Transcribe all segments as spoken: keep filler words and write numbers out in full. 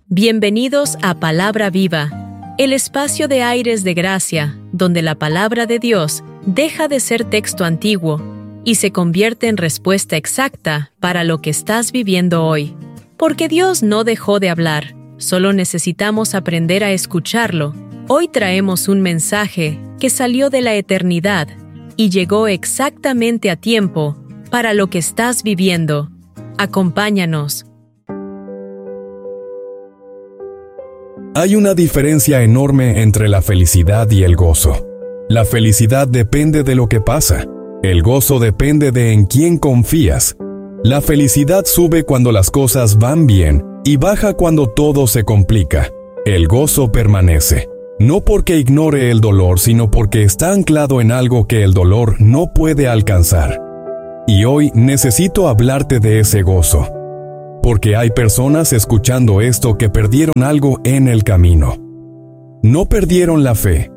Bienvenidos a Palabra Viva, el espacio de aires de gracia, donde la palabra de Dios deja de ser texto antiguo y se convierte en respuesta exacta para lo que estás viviendo hoy. Porque Dios no dejó de hablar, solo necesitamos aprender a escucharlo. Hoy traemos un mensaje que salió de la eternidad y llegó exactamente a tiempo para lo que estás viviendo. Acompáñanos. Hay una diferencia enorme entre la felicidad y el gozo. La felicidad depende de lo que pasa. El gozo depende de en quién confías. La felicidad sube cuando las cosas van bien y baja cuando todo se complica. El gozo permanece, no porque ignore el dolor, sino porque está anclado en algo que el dolor no puede alcanzar. Y hoy necesito hablarte de ese gozo. Porque hay personas escuchando esto que perdieron algo en el camino. No perdieron la fe.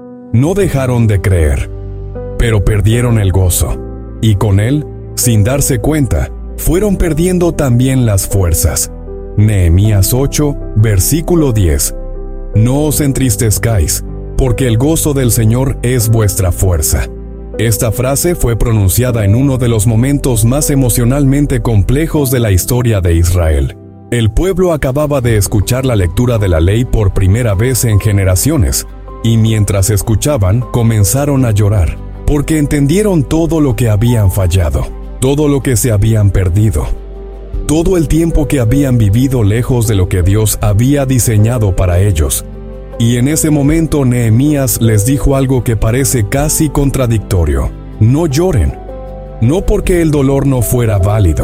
No dejaron de creer. Pero perdieron el gozo. Y con él, sin darse cuenta, fueron perdiendo también las fuerzas. Nehemías ocho, versículo diez. No os entristezcáis, porque el gozo del Señor es vuestra fuerza. Esta frase fue pronunciada en uno de los momentos más emocionalmente complejos de la historia de Israel. El pueblo acababa de escuchar la lectura de la ley por primera vez en generaciones, y mientras escuchaban, comenzaron a llorar, porque entendieron todo lo que habían fallado, todo lo que se habían perdido, todo el tiempo que habían vivido lejos de lo que Dios había diseñado para ellos. Y en ese momento Nehemías les dijo algo que parece casi contradictorio. No lloren. No porque el dolor no fuera válido.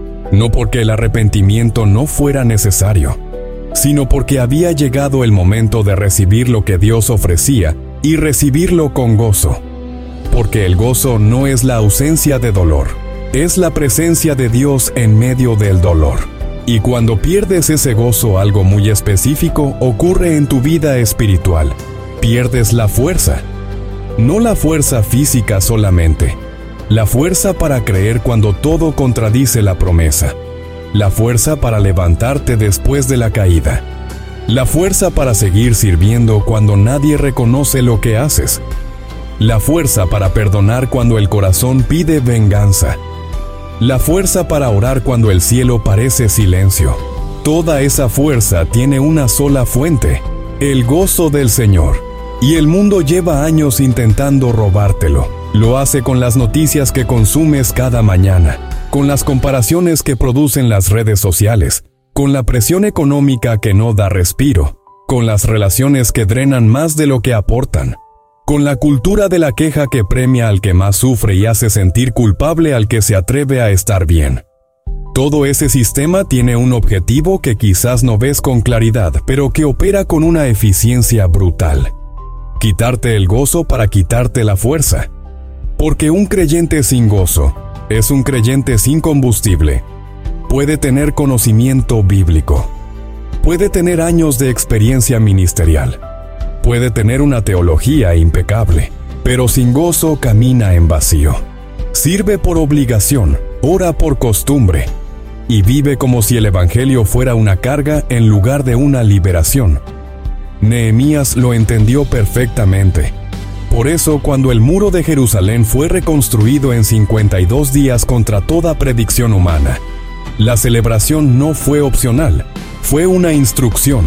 No porque el arrepentimiento no fuera necesario. Sino porque había llegado el momento de recibir lo que Dios ofrecía y recibirlo con gozo. Porque el gozo no es la ausencia de dolor. Es la presencia de Dios en medio del dolor. Y cuando pierdes ese gozo, algo muy específico ocurre en tu vida espiritual. Pierdes la fuerza. No la fuerza física solamente. La fuerza para creer cuando todo contradice la promesa. La fuerza para levantarte después de la caída. La fuerza para seguir sirviendo cuando nadie reconoce lo que haces. La fuerza para perdonar cuando el corazón pide venganza. La fuerza para orar cuando el cielo parece silencio. Toda esa fuerza tiene una sola fuente, el gozo del Señor. Y el mundo lleva años intentando robártelo. Lo hace con las noticias que consumes cada mañana, con las comparaciones que producen las redes sociales, con la presión económica que no da respiro, con las relaciones que drenan más de lo que aportan, con la cultura de la queja que premia al que más sufre y hace sentir culpable al que se atreve a estar bien. Todo ese sistema tiene un objetivo que quizás no ves con claridad, pero que opera con una eficiencia brutal. Quitarte el gozo para quitarte la fuerza. Porque un creyente sin gozo es un creyente sin combustible. Puede tener conocimiento bíblico. Puede tener años de experiencia ministerial. Puede tener una teología impecable, pero sin gozo camina en vacío. Sirve por obligación, ora por costumbre, y vive como si el evangelio fuera una carga en lugar de una liberación. Nehemías lo entendió perfectamente. Por eso, cuando el muro de Jerusalén fue reconstruido en cincuenta y dos días contra toda predicción humana, la celebración no fue opcional, fue una instrucción.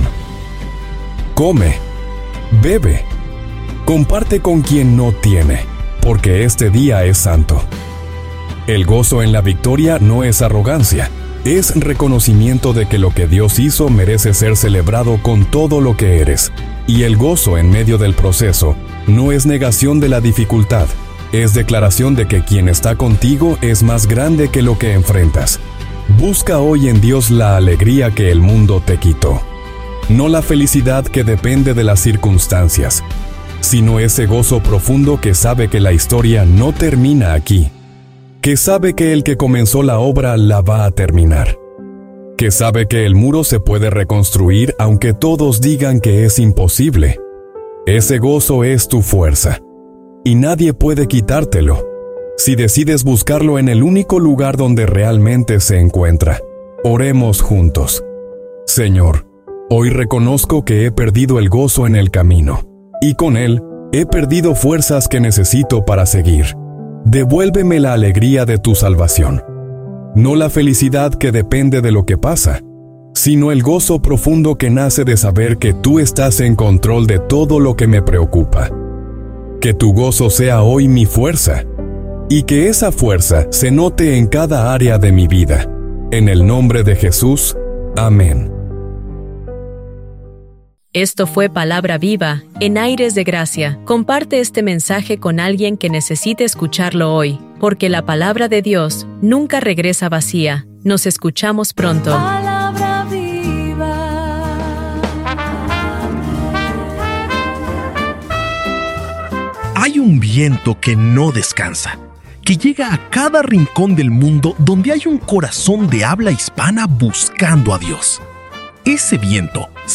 Come. Bebe. Comparte con quien no tiene, porque este día es santo. El gozo en la victoria no es arrogancia, es reconocimiento de que lo que Dios hizo merece ser celebrado con todo lo que eres. Y el gozo en medio del proceso no es negación de la dificultad, es declaración de que quien está contigo es más grande que lo que enfrentas. Busca hoy en Dios la alegría que el mundo te quitó. No la felicidad que depende de las circunstancias, sino ese gozo profundo que sabe que la historia no termina aquí, que sabe que el que comenzó la obra la va a terminar, que sabe que el muro se puede reconstruir aunque todos digan que es imposible. Ese gozo es tu fuerza, y nadie puede quitártelo, si decides buscarlo en el único lugar donde realmente se encuentra. Oremos juntos. Señor, Hoy reconozco que he perdido el gozo en el camino, y con él he perdido fuerzas que necesito para seguir. Devuélveme la alegría de tu salvación, no la felicidad que depende de lo que pasa, sino el gozo profundo que nace de saber que tú estás en control de todo lo que me preocupa. Que tu gozo sea hoy mi fuerza, y que esa fuerza se note en cada área de mi vida. En el nombre de Jesús, amén. Esto fue Palabra Viva, en Aires de Gracia. Comparte este mensaje con alguien que necesite escucharlo hoy, porque la palabra de Dios nunca regresa vacía. Nos escuchamos pronto. Palabra viva. Hay un viento que no descansa, que llega a cada rincón del mundo donde hay un corazón de habla hispana buscando a Dios. Ese viento